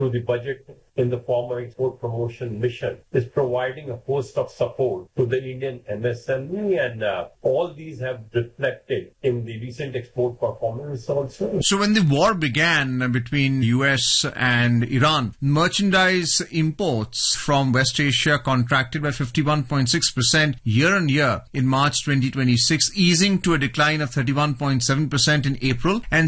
to the budget in the form of export promotion mission is providing a host of support to the Indian MSME, and all these have reflected in the recent export performance also. So when the war began between US and Iran, merchandise imports from West Asia contracted by 51.6% year on year in March 2026, easing to a decline of 31.7% in April and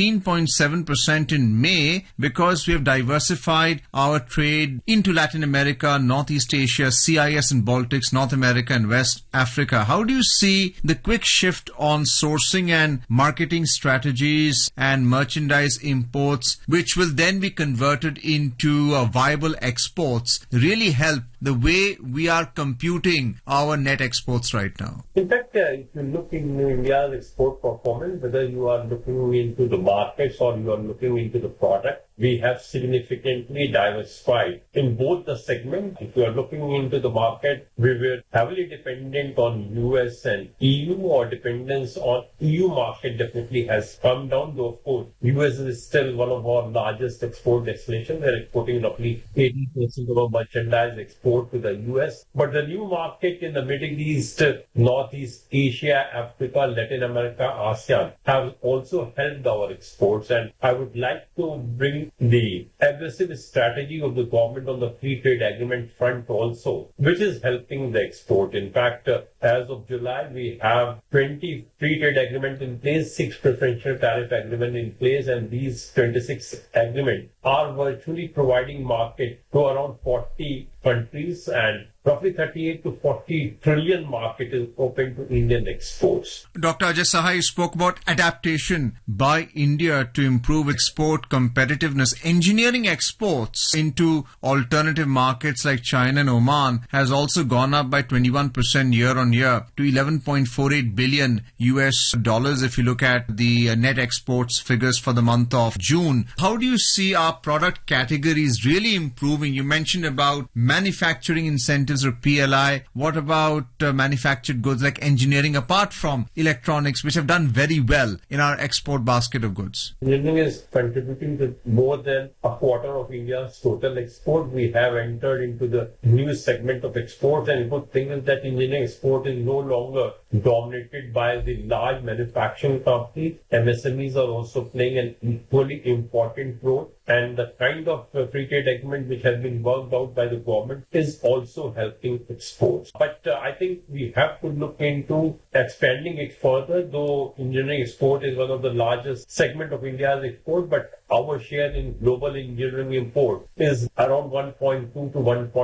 17.7% in May, because we have diversified our trade into Latin America, Northeast Asia, CIS and Baltics, North America and West Africa. How do you see the quick shift on sourcing and marketing strategies and merchandise imports, which will then be converted into viable exports, really help the way we are computing our net exports right now? In fact, if you look in India's export performance, whether you are looking into the markets or you are looking into the product, we have significantly diversified in both the segments. If you are looking into the market, we were heavily dependent on US and EU, or dependence on EU market definitely has come down, though of course US is still one of our largest export destinations. They're exporting roughly 80% of our merchandise export to the US. But the new market in the Middle East, Northeast Asia, Africa, Latin America, ASEAN have also helped our exports. And I would like to bring the aggressive strategy of the government on the free trade agreement front also, which is helping the export. In fact, as of July, we have 20 free trade agreements in place, 6 preferential tariff agreements in place, and these 26 agreements are virtually providing market to around 40 countries, and roughly 38 to 40 trillion market is open to Indian exports. Dr. Ajay Saha, you spoke about adaptation by India to improve export competitiveness. Engineering exports into alternative markets like China and Oman has also gone up by 21% year on year to $11.48 billion US dollars if you look at the net exports figures for the month of June. How do you see our product categories really improving? You mentioned about manufacturing incentives or PLI. What about manufactured goods like engineering, apart from electronics, which have done very well in our export basket of goods? Engineering is contributing to more than a quarter of India's total export. We have entered into the new segment of exports, and the good thing is that engineering export is no longer dominated by the large manufacturing companies. MSMEs are also playing an equally important role, and the kind of free trade agreement which has been worked out by the government is also helping exports. But I think we have to look into expanding it further, though engineering export is one of the largest segment of India's export, but our share in global engineering import is around 1.2 to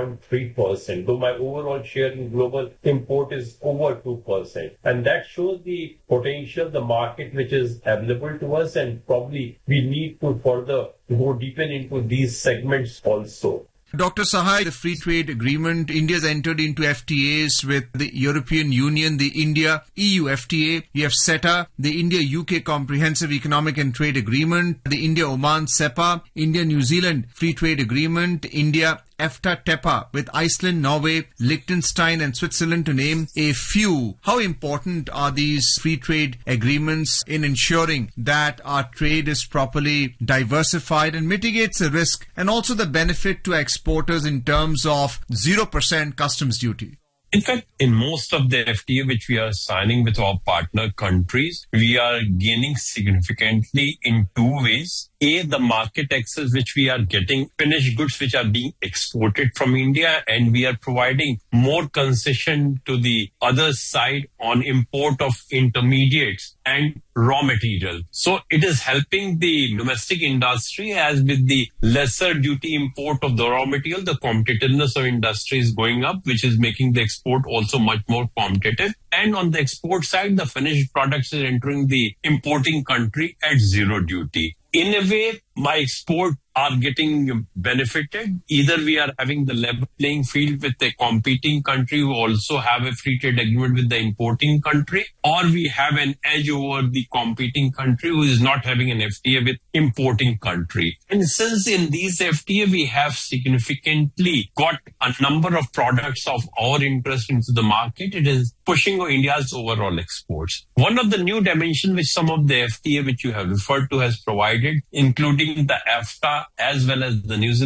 1.3%, though my overall share in global import is over 2%. And that shows the potential, the market which is available to us, and probably we need to further go deeper into these segments also. Dr. Saha, the free trade agreement, India has entered into FTAs with the European Union, the India-EU FTA. We have CETA, the India-UK Comprehensive Economic and Trade Agreement, the India-Oman CEPA, India-New Zealand Free Trade Agreement, India EFTA-TEPA with Iceland, Norway, Liechtenstein and Switzerland, to name a few. How important are these free trade agreements in ensuring that our trade is properly diversified and mitigates the risk and also the benefit to exporters in terms of 0% customs duty? In fact, in most of the FTA which we are signing with our partner countries, we are gaining significantly in two ways. A, the market access which we are getting, finished goods which are being exported from India, and we are providing more concession to the other side on import of intermediates and raw material. So it is helping the domestic industry, as with the lesser duty import of the raw material, the competitiveness of industry is going up, which is making the export also much more competitive. And on the export side, the finished products is entering the importing country at zero duty. In a way, my export are getting benefited. Either we are having the level playing field with a competing country who also have a free trade agreement with the importing country, or we have an edge over the competing country who is not having an FTA with importing country. And since in these FTA we have significantly got a number of products of our interest into the market, it is pushing India's overall exports. One of the new dimensions which some of the FTA which you have referred to has provided, including the EFTA as well as the New Zealand